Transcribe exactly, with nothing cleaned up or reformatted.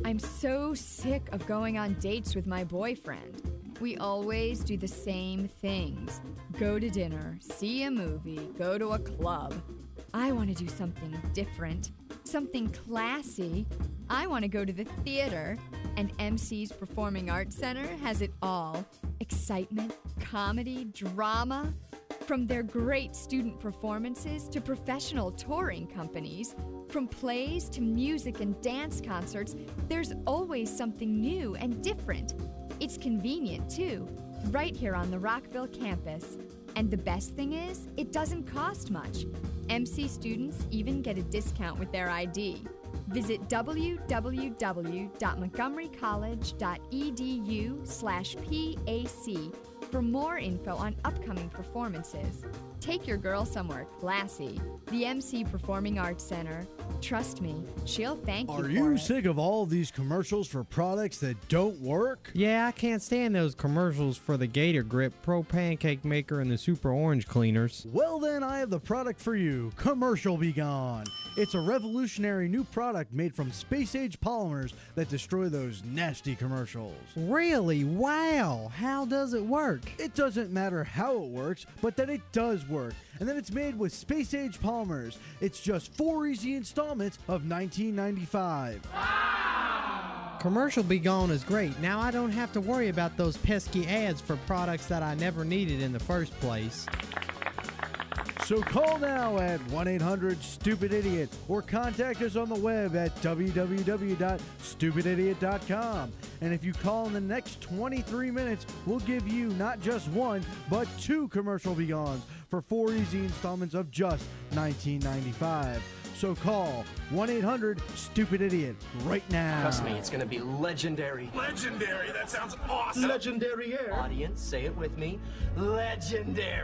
I'm so sick of going on dates with my boyfriend. We always do the same things. Go to dinner, see a movie, go to a club. I want to do something different, something classy. I want to go to the theater, and M C's Performing Arts Center has it all. Excitement, comedy, drama. From their great student performances to professional touring companies, from plays to music and dance concerts, there's always something new and different. It's convenient, too, right here on the Rockville campus. And the best thing is, it doesn't cost much. M C students even get a discount with their I D. Visit www.montgomerycollege.edu slash PAC for more info on upcoming performances. Take your girl somewhere classy. The M C Performing Arts Center. Trust me, she'll thank you for it. Are you sick of all these commercials for products that don't work? Yeah, I can't stand those commercials for the Gator Grip, Pro Pancake Maker, and the Super Orange Cleaners. Well then, I have the product for you, Commercial Be Gone. It's a revolutionary new product made from space-age polymers that destroy those nasty commercials. Really? Wow! How does it work? It doesn't matter how it works, but that it does work. And then it's made with space-age polymers. It's just four easy installments of nineteen ninety-five dollars. Wow! Commercial Be Gone is great. Now I don't have to worry about those pesky ads for products that I never needed in the first place. So call now at one eight hundred stupid idiot or contact us on the web at w w w dot stupid idiot dot com. And if you call in the next twenty-three minutes, we'll give you not just one, but two Commercial Be Gones for four easy installments of just nineteen ninety-five dollars. So call one eight hundred stupid idiot right now. Trust me, it's going to be legendary. Legendary? That sounds awesome. Legendary air. Audience, say it with me. Legendary.